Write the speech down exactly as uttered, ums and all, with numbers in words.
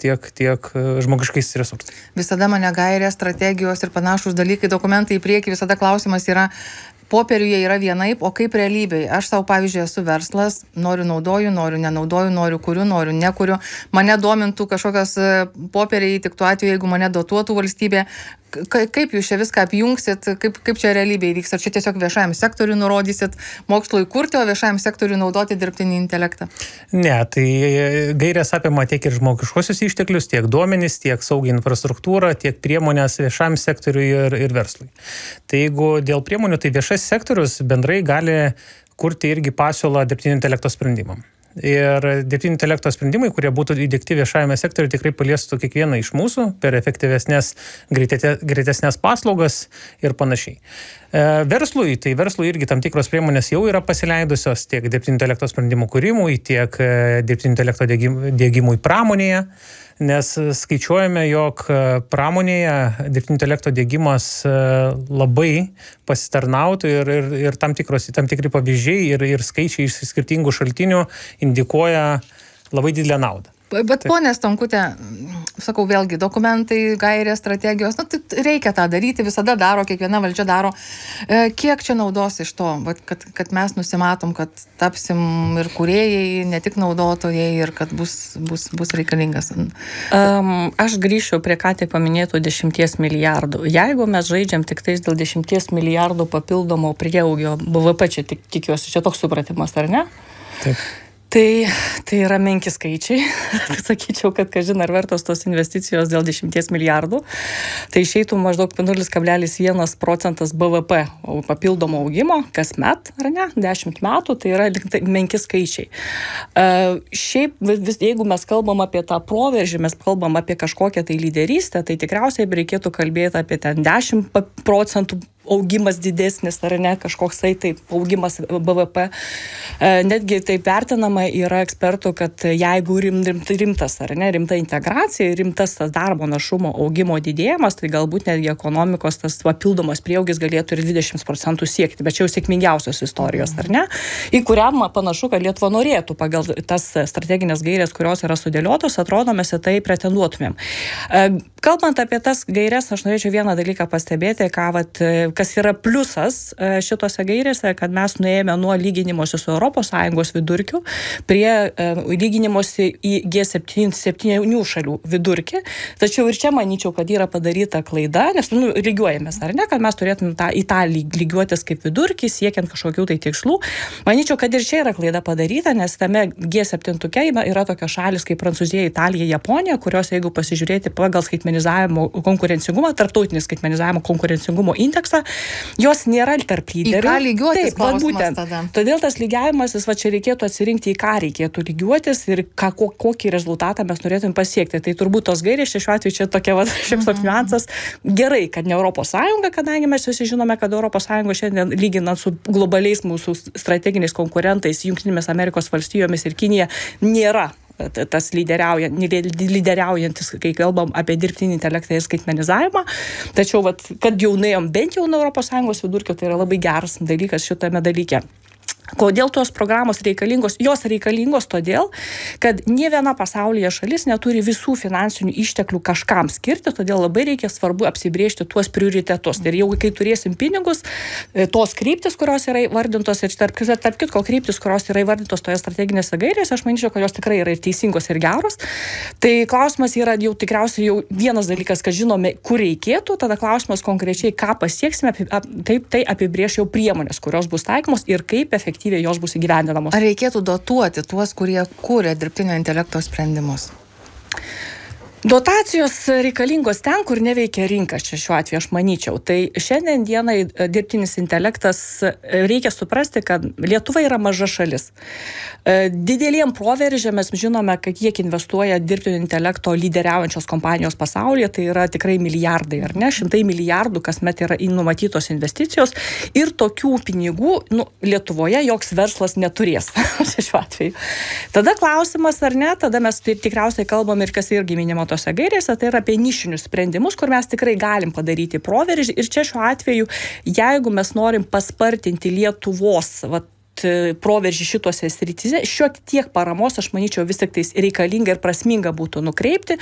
tiek, tiek žmogiškais resursais. Visada mane gairės, strategijos ir panašus dalykai, dokumentai į priekį, visada klausimas yra, popieriuje yra vienaip, o kaip realybėje. Aš savo, pavyzdžiui, esu verslas, noriu naudoju, noriu nenaudoju, noriu kuriu, noriu nekuriu. Mane domintų kažkokios popieriai, tik tuo atveju, jeigu mane dotuotų valstybė. Ka- kaip jūs čia viską apjungsit, kaip, kaip čia realybėje vyks? Ar čia tiesiog viešajam sektoriui nurodysit mokslui kurti, o viešajam sektoriui naudoti dirbtinį intelektą? Ne, tai gairės apima tiek ir žmogiškosius išteklius, tiek duomenys, tiek saugią infrastruktūrą, tiek priemonės viešam sektoriui ir, ir verslui. Tai jeigu dėl priemonių, tai viešas sektorius bendrai gali kurti irgi pasiūlą dirbtinio intelekto sprendimam. Ir dirbtinio intelekto sprendimai, kurie būtų įdiegti viešajame sektoriuje, tikrai paliestų kiekvieną iš mūsų per efektyvesnės, greitesnės paslaugas ir panašiai. Verslui, tai verslui irgi tam tikros priemonės jau yra pasileidusios tiek dirbtinio intelekto sprendimų kūrimui, tiek dirbtinio intelekto diegimui pramonėje, nes skaičiuojame, jog pramonėje dirbtinio intelekto diegimas labai pasitarnautų ir, ir, ir tam, tikros, tam tikri pavyzdžiai ir, ir skaičiai iš skirtingų šaltinių indikuoja labai didelę naudą. Bet ponė Stankutė, sakau vėlgi, dokumentai, gairės, strategijos, nu, tai reikia tą daryti, visada daro, kiekviena valdžia daro. E, kiek čia naudos iš to, kad, kad mes nusimatom, kad tapsim ir kūrėjai, ne tik naudotojai ir kad bus, bus, bus reikalingas? Um, aš grįšiu prie ką tik paminėtų dešimties milijardų. Jeigu mes žaidžiam tik tais dėl dešimties milijardų papildomo prieaugio B V P, čia tik, tikiuosi, čia toks supratimas, ar ne? Taip. Tai, tai yra menki skaičiai. Sakyčiau, kad kažin ar vertos tos investicijos dėl dešimties milijardų. Tai išeitų maždaug nulis kablelis vienas procentas B V P papildomo augimo kasmet, ar ne? dešimt metų, tai yra menki skaičiai. Uh, šiaip, vis, jeigu mes kalbam apie tą proveržį, mes kalbam apie kažkokią tai lyderystę, tai tikriausiai reikėtų kalbėti apie ten dešimt procentų augimas didesnis, ar ne, kažkoksai taip augimas B V P. Netgi taip vertinama yra ekspertų, kad jeigu rim, rimt, rimtas, ar ne, rimta integracija, rimtas tas darbo našumo augimo didėjimas, tai galbūt netgi ekonomikos tas papildomas prieaugis galėtų ir dvidešimt procentų siekti, bet čia jau sėkmingiausios istorijos, ar ne, į kurią panašu, kad Lietuva norėtų pagal tas strateginės gairės, kurios yra sudėliotos, atrodo, mes į tai pretenduotumėm. Kalbant apie tas gairės, aš norėčiau vieną dalyką pastebėti, ką vat, kas yra pliusas šitose gairėse, kad mes nuėjome nuo lyginimosi su Europos Sąjungos vidurkiu prie lyginimosi į G septynių šalių vidurkį. Tačiau ir čia manyčiau, kad yra padaryta klaida, nes nu, lygiuojamės, ar ne, kad mes turėtume tą, į tą lygiuotis kaip vidurkį, siekiant kažkokių tai tikslų. Manyčiau, kad ir čia yra klaida padaryta, nes tame G septyniuke yra tokios šalis kaip Prancūzija, Italija, Japonija, kurios, jeigu pasižiūrėti pagal skaitmenizavimo konkurencingumą, tarptautinį skaitmenizavimo konkurencingumo indeksą, jos nėra tarp lyderių. Į ką lygiuotis? Taip, va, būtent. Tada. Todėl tas lygiavimasis, va čia reikėtų atsirinkti, į ką reikėtų lygiuotis ir ką, kokį rezultatą mes norėtume pasiekti. Tai turbūt tos gairės, šiuo atveju čia tokia, va, šioks toks niuansas. Gerai, kad ne Europos Sąjunga, kadangi mes visi žinome, kad Europos Sąjunga šiandien lyginant su globaliais mūsų strateginiais konkurentais, Jungtinėmis Amerikos valstijomis ir Kinija, nėra tas lyderiauja, lyderiaujantis, kai kalbam apie dirbtinį intelektą ir skaitmenizavimą. Tačiau, vat, kad jau nuėjom bent jau nuo Europos Sąjungos vidurkio, tai yra labai geras dalykas šitame dalyke. Kodėl tos programos reikalingos? Jos reikalingos todėl, kad nė viena pasaulyje šalis neturi visų finansinių išteklių kažkam skirti, todėl labai reikia svarbu apsibrėžti tuos prioritetus. Ir jau kai turėsim pinigus, tos kryptis, kurios yra įvardintos, ir tarp, tarp kitko kryptis, kurios yra įvardintos toje strateginėse gairėse, aš manyčiau, kad jos tikrai yra ir teisingos, ir geros. Tai klausimas yra jau tikriausiai jau vienas dalykas, kad žinome, kur reikėtų, tada klausimas konkrečiai, ką pasieksime, taip tai apibrėž jau priemonės, kurios bus taikomos ir kaip efektyviai jos bus įgyvendinamos. Ar reikėtų dotuoti tuos, kurie kūrė dirbtinio intelekto sprendimus? Dotacijos reikalingos ten, kur neveikia rinka, čia šiuo atveju aš manyčiau. Tai šiandien dienai dirbtinis intelektas, reikia suprasti, kad Lietuva yra maža šalis. Dideliem proveržėm mes žinome, kad kiek investuoja dirbtinio intelekto lyderiaujančios kompanijos pasaulyje, tai yra tikrai milijardai, ar ne? Šimtai milijardų kasmet yra numatytos investicijos ir tokių pinigų nu, Lietuvoje joks verslas neturės šiuo atveju. Tada klausimas, ar ne, tada mes tikriausiai kalbam ir kas irgi minima tose gairėse, tai yra apie nišinius sprendimus, kur mes tikrai galim padaryti proveržį. Ir čia šiuo atveju, jeigu mes norim paspartinti Lietuvos vat, proveržį šitose srityse, šiek tiek paramos, aš manyčiau, vis tik tais reikalinga ir prasminga būtų nukreipti